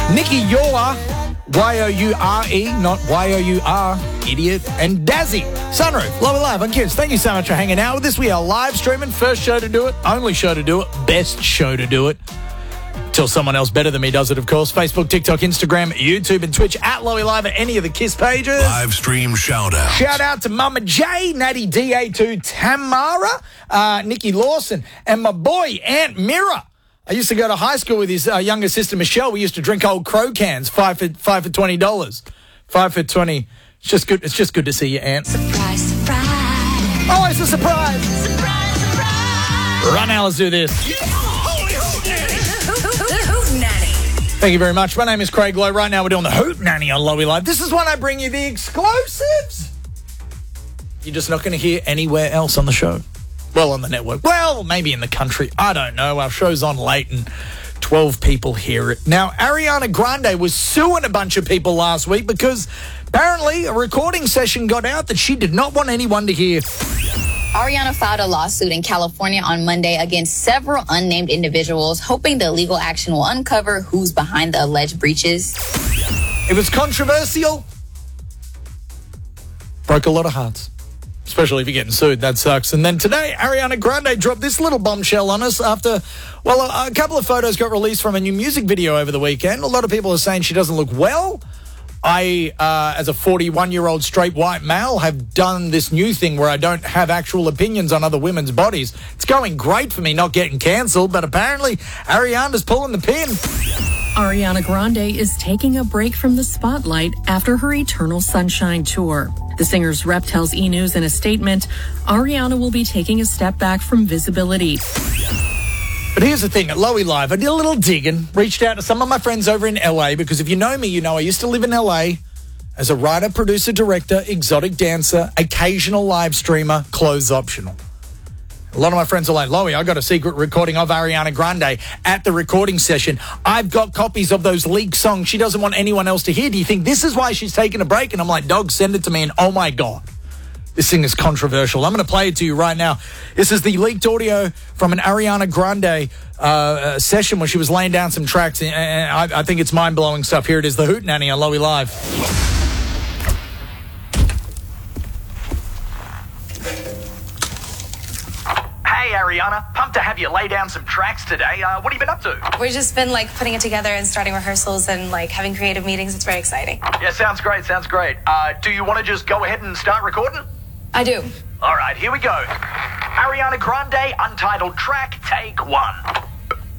Nikki Youre, Y-O-U-R-E, not Y-O-U-R, idiot, and Dazzy, Sunroof, Love It Live on Kiss. Thank you so much for hanging out with us. We are live streaming, first show to do it, only show to do it, best show to do it. Till someone else better than me does it, of course. Facebook, TikTok, Instagram, YouTube, and Twitch at Lowy Live at any of the Kiss pages. Live stream shout out. Shout out to Mama J, Natty DA2, Tamara, Nikki Lawson, and my boy, Aunt Mira. I used to go to high school with his younger sister, Michelle. We used to drink old Crow cans, five for $20. 5 for 20. It's just good to see you, Aunt. Surprise, surprise. Oh, it's a surprise. Surprise, surprise. Right now, let's do this. Nanny. Thank you very much. My name is Craig Lowe. Right now, we're doing the Hoot Nanny on Lowy Live. This is when I bring you the exclusives. You're just not going to hear anywhere else on the show. Well, on the network. Well, maybe in the country. I don't know. Our show's on late and 12 people hear it. Now, Ariana Grande was suing a bunch of people last week because apparently a recording session got out that she did not want anyone to hear. Ariana filed a lawsuit in California on Monday against several unnamed individuals, hoping the legal action will uncover who's behind the alleged breaches. It was controversial. Broke a lot of hearts. Especially if you're getting sued, that sucks. And then today, Ariana Grande dropped this little bombshell on us after, well, a couple of photos got released from a new music video over the weekend. A lot of people are saying she doesn't look well. I, as a 41-year-old straight white male, have done this new thing where I don't have actual opinions on other women's bodies. It's going great for me not getting cancelled, but apparently Ariana's pulling the pin. Ariana Grande is taking a break from the spotlight after her Eternal Sunshine tour. The singer's rep tells E! News in a statement, Ariana will be taking a step back from visibility. But here's the thing, at Lowy Live, I did a little digging, reached out to some of my friends over in LA, because if you know me, you know I used to live in LA as a writer, producer, director, exotic dancer, occasional live streamer, clothes optional. A lot of my friends are like, Lowy, I got a secret recording of Ariana Grande at the recording session. I've got copies of those leaked songs she doesn't want anyone else to hear. Do you think this is why she's taking a break? And I'm like, dog, send it to me. And oh my God, this thing is controversial. I'm going to play it to you right now. This is the leaked audio from an Ariana Grande session where she was laying down some tracks. And I think it's mind-blowing stuff. Here it is, the Hoot Nanny on Lowy Live. Hey, Ariana. Pumped to have you lay down some tracks today. What have you been up to? We've just been putting it together and starting rehearsals and having creative meetings. It's very exciting. Yeah, sounds great, sounds great. Do you want to just go ahead and start recording? I do. All right, here we go. Ariana Grande, untitled track, take one.